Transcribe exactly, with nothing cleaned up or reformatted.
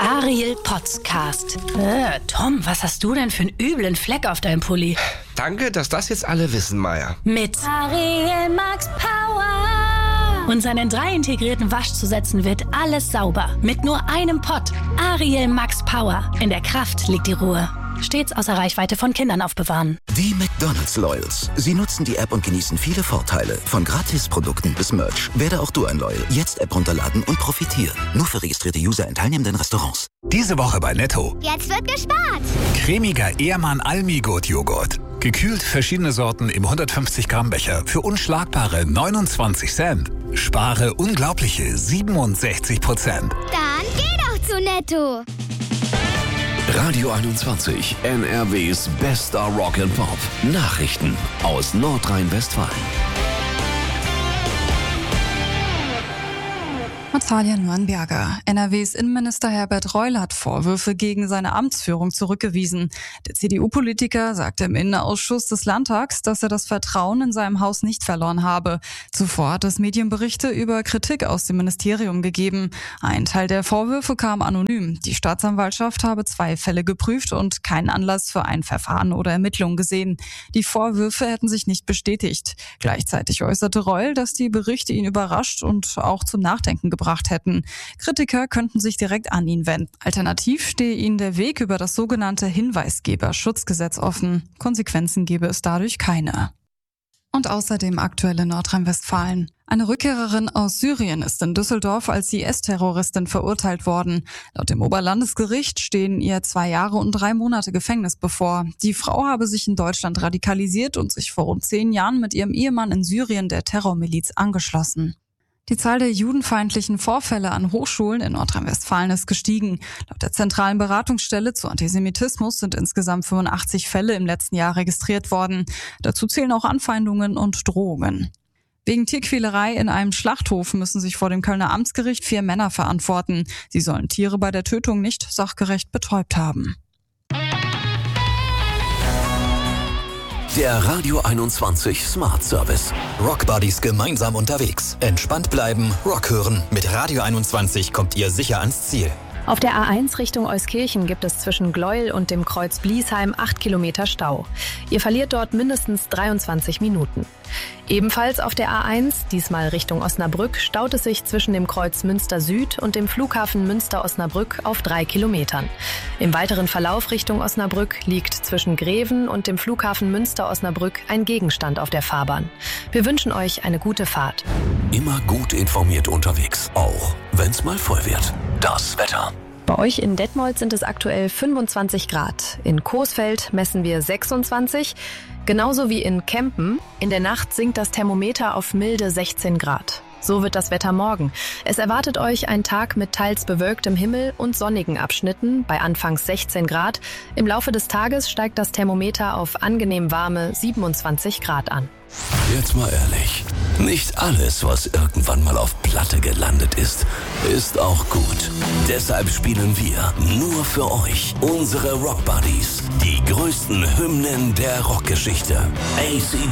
Ariel Podcast. Äh, Tom, was hast du denn für einen üblen Fleck auf deinem Pulli? Danke, dass das jetzt alle wissen, Maya. Mit Ariel Max Power. Unseren in drei integrierten Waschzusätzen wird alles sauber. Mit nur einem Pott. Ariel Max Power. In der Kraft liegt die Ruhe. Stets außer Reichweite von Kindern aufbewahren. Die McDonald's Loyals. Sie nutzen die App und genießen viele Vorteile. Von Gratisprodukten bis Merch. Werde auch du ein Loyal. Jetzt App runterladen und profitieren. Nur für registrierte User in teilnehmenden Restaurants. Diese Woche bei Netto. Jetzt wird gespart. Cremiger Ehrmann Almigurt Joghurt. Gekühlt verschiedene Sorten im hundertfünfzig Gramm Becher für unschlagbare neunundzwanzig Cent. Spare unglaubliche siebenundsechzig Prozent. Dann geh doch zu Netto. Radio einundzwanzig, N R Ws bester Rock and Pop. Nachrichten aus Nordrhein-Westfalen. Natalia Nuernberger. N R Ws Innenminister Herbert Reul hat Vorwürfe gegen seine Amtsführung zurückgewiesen. Der C D U-Politiker sagte im Innenausschuss des Landtags, dass er das Vertrauen in seinem Haus nicht verloren habe. Zuvor hat es Medienberichte über Kritik aus dem Ministerium gegeben. Ein Teil der Vorwürfe kam anonym. Die Staatsanwaltschaft habe zwei Fälle geprüft und keinen Anlass für ein Verfahren oder Ermittlungen gesehen. Die Vorwürfe hätten sich nicht bestätigt. Gleichzeitig äußerte Reul, dass die Berichte ihn überrascht und auch zum Nachdenken gebracht hätten. Kritiker könnten sich direkt an ihn wenden. Alternativ stehe ihnen der Weg über das sogenannte Hinweisgeberschutzgesetz offen. Konsequenzen gebe es dadurch keine. Und außerdem aktuell in Nordrhein-Westfalen. Eine Rückkehrerin aus Syrien ist in Düsseldorf als I S-Terroristin verurteilt worden. Laut dem Oberlandesgericht stehen ihr zwei Jahre und drei Monate Gefängnis bevor. Die Frau habe sich in Deutschland radikalisiert und sich vor rund zehn Jahren mit ihrem Ehemann in Syrien der Terrormiliz angeschlossen. Die Zahl der judenfeindlichen Vorfälle an Hochschulen in Nordrhein-Westfalen ist gestiegen. Laut der zentralen Beratungsstelle zu Antisemitismus sind insgesamt fünfundachtzig Fälle im letzten Jahr registriert worden. Dazu zählen auch Anfeindungen und Drohungen. Wegen Tierquälerei in einem Schlachthof müssen sich vor dem Kölner Amtsgericht vier Männer verantworten. Sie sollen Tiere bei der Tötung nicht sachgerecht betäubt haben. Der Radio einundzwanzig Smart Service. Rock Buddies gemeinsam unterwegs. Entspannt bleiben, Rock hören. Mit Radio einundzwanzig kommt ihr sicher ans Ziel. Auf der A eins Richtung Euskirchen gibt es zwischen Gleuel und dem Kreuz Bliesheim acht Kilometer Stau. Ihr verliert dort mindestens dreiundzwanzig Minuten. Ebenfalls auf der A eins, diesmal Richtung Osnabrück, staut es sich zwischen dem Kreuz Münster Süd und dem Flughafen Münster-Osnabrück auf drei Kilometern. Im weiteren Verlauf Richtung Osnabrück liegt zwischen Greven und dem Flughafen Münster-Osnabrück ein Gegenstand auf der Fahrbahn. Wir wünschen euch eine gute Fahrt. Immer gut informiert unterwegs, auch wenn's mal voll wird. Das Wetter. Bei euch in Detmold sind es aktuell fünfundzwanzig Grad. In Coesfeld messen wir sechsundzwanzig. Genauso wie in Kempen. In der Nacht sinkt das Thermometer auf milde sechzehn Grad. So wird das Wetter morgen. Es erwartet euch ein Tag mit teils bewölktem Himmel und sonnigen Abschnitten bei anfangs sechzehn Grad. Im Laufe des Tages steigt das Thermometer auf angenehm warme siebenundzwanzig Grad an. Jetzt mal ehrlich, nicht alles, was irgendwann mal auf Platte gelandet ist, ist auch gut. Deshalb spielen wir nur für euch unsere Rock Buddies, die größten Hymnen der Rockgeschichte. A C